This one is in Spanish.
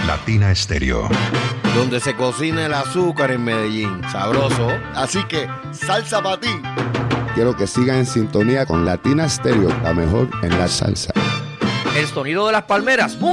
Latina Estéreo. Donde se cocina el azúcar en Medellín. Sabroso. Así que, salsa para ti. Quiero que sigan en sintonía con Latina Estéreo, la mejor en la salsa. El sonido de las palmeras.